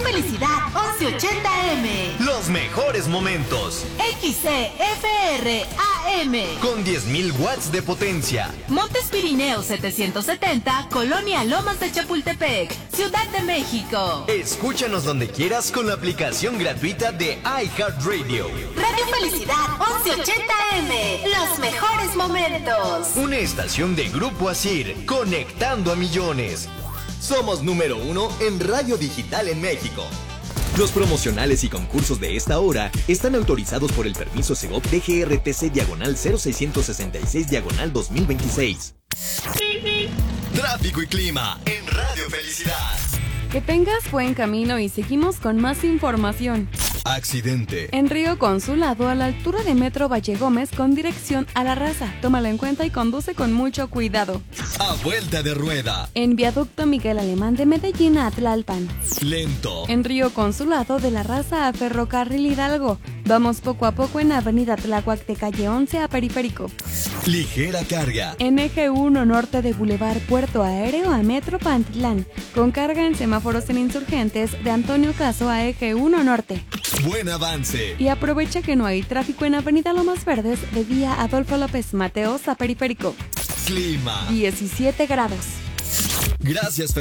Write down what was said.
Felicidad 1180M. Los mejores momentos. XCFR AM. Con 10.000 watts de potencia. Montes Pirineos 770, Colonia Lomas de Chapultepec, Ciudad de México. Escúchanos donde quieras con la aplicación gratuita de iHeartRadio. Radio Felicidad 1180M. Los mejores momentos. Una estación de Grupo Asir, conectando a millones. Somos número 1 en radio digital en México. Los promocionales y concursos de esta hora están autorizados por el permiso Segov DGRTC/00666/2026. Tráfico y clima en Radio Felicidad. Que tengas buen camino y seguimos con más información. Accidente. En Río Consulado, a la altura de Metro Valle Gómez, con dirección a La Raza. Tómalo en cuenta y conduce con mucho cuidado. A vuelta de rueda. En Viaducto Miguel Alemán de Medellín a Tlalpan. Lento. En Río Consulado, de La Raza a Ferrocarril Hidalgo. Vamos poco a poco en Avenida Tláhuac de calle 11 a Periférico. Ligera carga. En Eje 1 norte de Boulevard Puerto Aéreo a Metro Pantitlán. Con carga en semáforos en Insurgentes de Antonio Caso a Eje 1 norte. Buen avance. Y aprovecha que no hay tráfico en Avenida Lomas Verdes de vía Adolfo López Mateos a Periférico. Clima. 17 grados. Gracias,